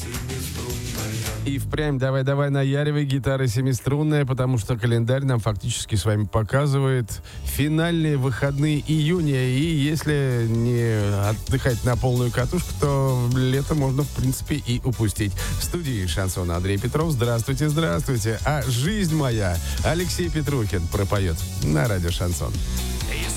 И впрямь давай наяривай, гитара семиструнная, потому что календарь нам фактически с вами показывает финальные выходные июня. И если не отдыхать на полную катушку, то лето можно, в принципе, и упустить. В студии шансона Андрей Петров. Здравствуйте, здравствуйте. А «Жизнь моя» Алексей Петрухин пропоет на радио «Шансон».